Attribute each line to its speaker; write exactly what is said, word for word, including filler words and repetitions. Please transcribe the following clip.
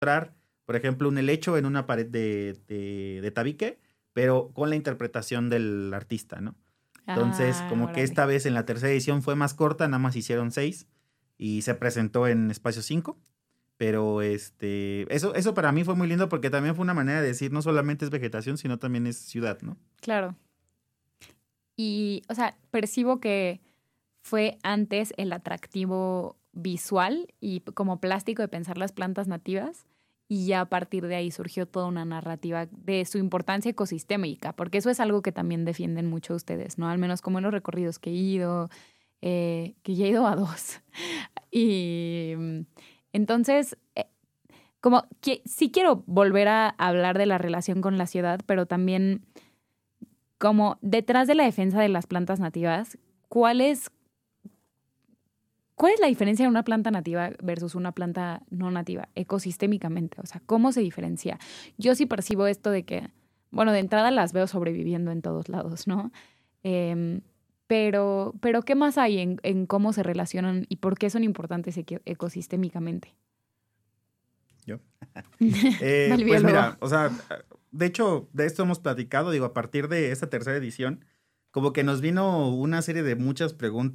Speaker 1: mostrar, por ejemplo, un helecho en una pared de, de, de tabique, pero con la interpretación del artista, ¿no? Entonces,
Speaker 2: Ah,
Speaker 1: como que
Speaker 2: órale.
Speaker 1: esta vez en la tercera edición fue más corta, nada más hicieron seis y se presentó en espacio cinco. Pero este, eso, eso para mí fue muy lindo porque también fue una manera de decir, no solamente es vegetación, sino también es ciudad, ¿no?
Speaker 2: Claro. Y, o sea, percibo que fue antes el atractivo visual y p- como plástico de pensar las plantas nativas y ya a partir de ahí surgió toda una narrativa de su importancia ecosistémica, porque eso es algo que también defienden mucho ustedes, ¿no? Al menos como en los recorridos que he ido, eh, que ya he ido a dos. Y mm, entonces, eh, como que sí quiero volver a hablar de la relación con la ciudad, pero también como detrás de la defensa de las plantas nativas, ¿cuál es, cuál es la diferencia de una planta nativa versus una planta no nativa ecosistémicamente? O sea, ¿cómo se diferencia? Yo sí percibo esto de que, bueno, de entrada las veo sobreviviendo en todos lados, ¿no? Em, pero, pero ¿qué más hay en, en cómo se relacionan y por qué son importantes eco- ecosistémicamente?
Speaker 1: Yo.
Speaker 2: Va
Speaker 1: Eh,
Speaker 2: el
Speaker 1: pues
Speaker 2: biólogo.
Speaker 1: mira, o sea, de hecho, de esto hemos platicado, digo, a partir de esta tercera edición, como que nos vino una serie de muchas preguntas